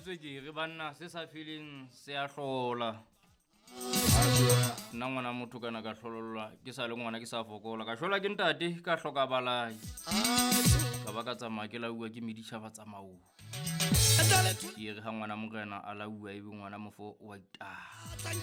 tswekere banna se sa feeling se a hlola nna ngwana motho kana ka hlololwa ke sa le ngwana ke sa fokola ka hlola ke ntate ka hloka balai ka ba ka tsamaya ke laua ke meditšhaba tsamao ke re ha ngwana morena a laua ebe ngwana mofo wa itala